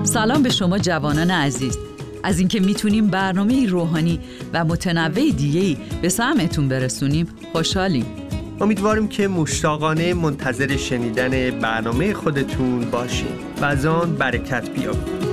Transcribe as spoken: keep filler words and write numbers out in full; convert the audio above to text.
سلام به شما جوانان عزیز. از اینکه میتونیم برنامه روحانی و متنوع دیگه‌ای به سمعتون برسونیم خوشحالیم. امیدواریم که مشتاقانه منتظر شنیدن برنامه خودتون باشین و از آن برکت بیابید.